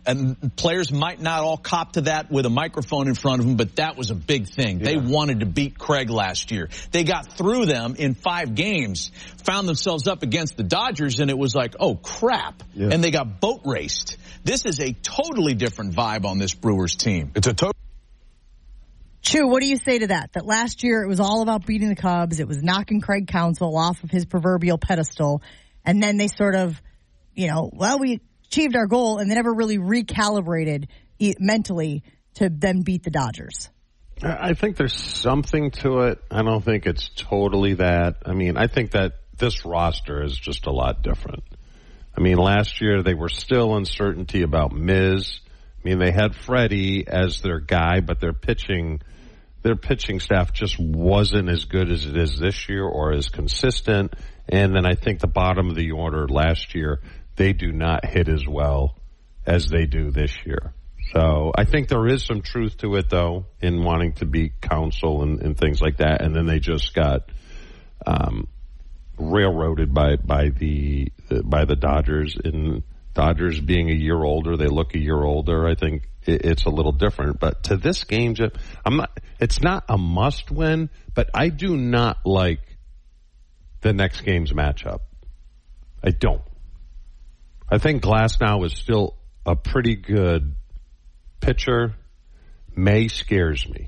And players might not all cop to that with a microphone in front of them, but that was a big thing. Yeah. They wanted to beat Craig last year. They got through them in 5 games, found themselves up against the Dodgers, and it was like, oh, crap. Yeah. And they got boat raced. This is a totally different vibe on this Brewers team. It's a total. Chu, what do you say to that? That last year it was all about beating the Cubs. It was knocking Craig Counsell off of his proverbial pedestal. And then they sort of, we achieved our goal, and they never really recalibrated mentally to then beat the Dodgers. I think there's something to it. I don't think it's totally that. I mean, I think that this roster is just a lot different. I mean, last year they were still uncertainty about Miz. I mean, they had Freddie as their guy, but their pitching staff just wasn't as good as it is this year or as consistent. And then I think the bottom of the order last year, they do not hit as well as they do this year. So I think there is some truth to it, though, in wanting to beat Counsell and things like that. And then they just got railroaded by the Dodgers. And Dodgers being a year older, they look a year older. I think it's a little different. But to this game, Jeff, it's not a must win, but I do not like the next game's matchup. I don't. I think Glasnow is still a pretty good pitcher. May scares me.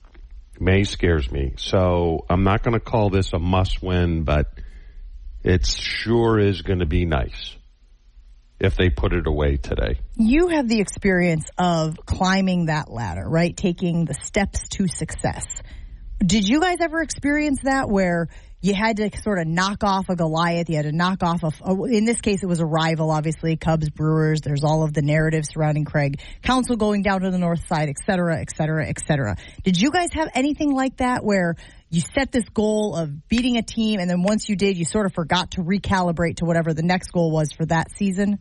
So I'm not going to call this a must-win, but it sure is going to be nice if they put it away today. You have the experience of climbing that ladder, right? Taking the steps to success. Did you guys ever experience that where you had to sort of knock off a Goliath? You had to knock off in this case, it was a rival, obviously, Cubs, Brewers. There's all of the narrative surrounding Craig Counsell going down to the north side, et cetera, et cetera, et cetera. Did you guys have anything like that where you set this goal of beating a team, and then once you did, you sort of forgot to recalibrate to whatever the next goal was for that season?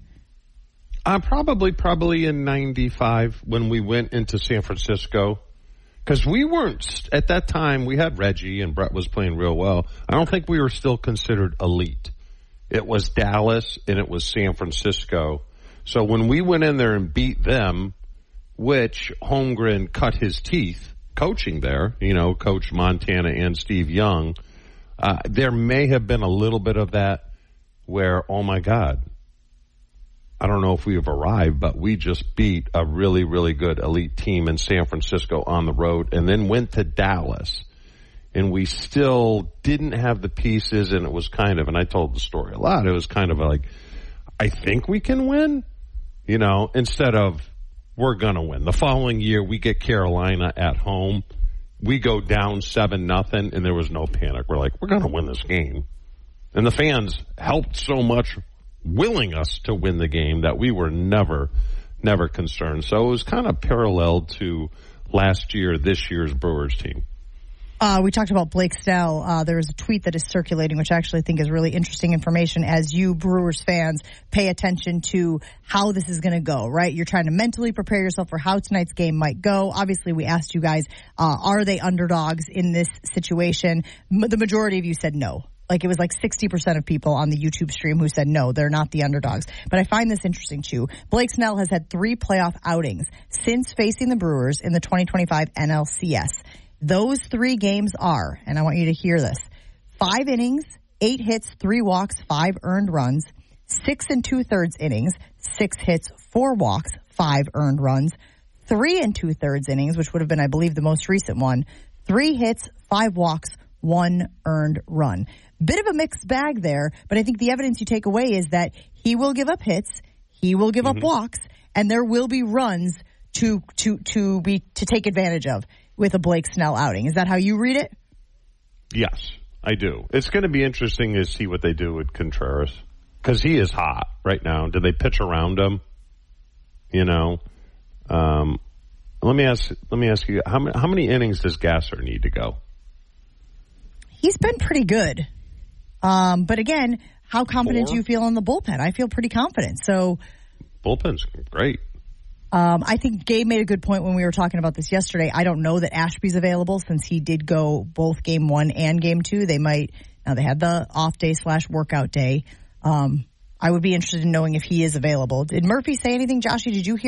Probably in 95 when we went into San Francisco. Because we weren't, at that time, we had Reggie and Brett was playing real well. I don't think we were still considered elite. It was Dallas and it was San Francisco. So when we went in there and beat them, which Holmgren cut his teeth coaching there, Coach Montana and Steve Young, there may have been a little bit of that where, oh my God, I don't know if we've arrived, but we just beat a really, really good elite team in San Francisco on the road and then went to Dallas. And we still didn't have the pieces, and it was kind of, and I told the story a lot, it was kind of like, I think we can win, instead of we're going to win. The following year, we get Carolina at home. We go down 7-0, and there was no panic. We're like, we're going to win this game. And the fans helped so much willing us to win the game that we were never concerned. So it was kind of parallel to last year, this year's Brewers team. We talked about Blake Snell. There is a tweet that is circulating, which I actually think is really interesting information as you Brewers fans pay attention to how this is going to go, right? You're trying to mentally prepare yourself for how tonight's game might go. Obviously, we asked you guys, are they underdogs in this situation? The majority of you said no. Like, it was like 60% of people on the YouTube stream who said no, they're not the underdogs. But I find this interesting, too. Blake Snell has had 3 playoff outings since facing the Brewers in the 2025 NLCS. Those 3 games are, and I want you to hear this, 5 innings, 8 hits, 3 walks, 5 earned runs, 6 2/3 innings, 6 hits, 4 walks, 5 earned runs, 3 2/3 innings, which would have been, I believe, the most recent one, 3 hits, 5 walks, 1 earned run. Bit of a mixed bag there, but I think the evidence you take away is that he will give up hits, he will give up walks, and there will be runs to take advantage of with a Blake Snell outing. Is that how you read it? Yes, I do. It's going to be interesting to see what they do with Contreras because he is hot right now. Do they pitch around him? Let me ask you, how many innings does Gasser need to go? He's been pretty good. But again, how confident 4? do you feel in the bullpen? I feel pretty confident. So bullpen's great. I think Gabe made a good point when we were talking about this yesterday. I don't know that Ashby's available since he did go both game 1 and game 2. They had the off day / workout day. I would be interested in knowing if he is available. Did Murphy say anything? Joshy, did you hear